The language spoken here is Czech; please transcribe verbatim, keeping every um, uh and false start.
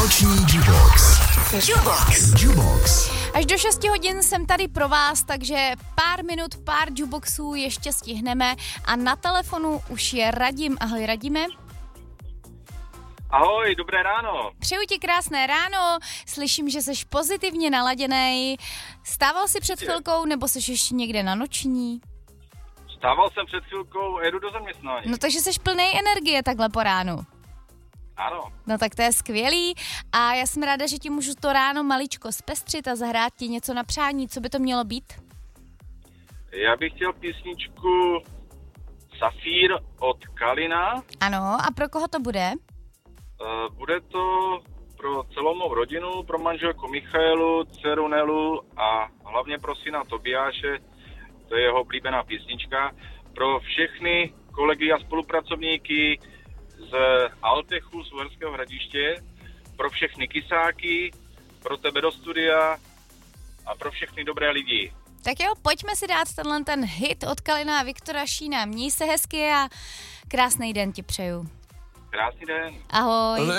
Noční Jukebox. Jukebox. Jukebox. Až do šesti hodin jsem tady pro vás, takže pár minut, pár jukeboxů ještě stihneme a na telefonu už je Radim. Ahoj Radime. Ahoj, dobré ráno. Přeju ti krásné ráno, slyším, že jsi pozitivně naladěnej. Stával jsi před chvilkou nebo jsi ještě někde na noční? Stával jsem před chvilkou a jedu do zaměstnání. No takže jsi plnej energie takhle po ránu. Ano. No tak to je skvělý a já jsem ráda, že ti můžu to ráno maličko zpestřit a zahrát ti něco na přání. Co by to mělo být? Já bych chtěl písničku Safír od Kalina. Ano, a pro koho to bude? Uh, bude to pro celou mou rodinu, pro manželku Michaelu, dceru Nelu a hlavně pro syna Tobiáše. To je jeho oblíbená písnička. Pro všechny kolegy a spolupracovníky z Altechu, z Uherského Hradiště, pro všechny kysáky, pro tebe do studia a pro všechny dobré lidi. Tak jo, pojďme si dát tenhle ten hit od Kalina a Viktora Šína. Měj se hezky a krásný den ti přeju. Krásný den. Ahoj.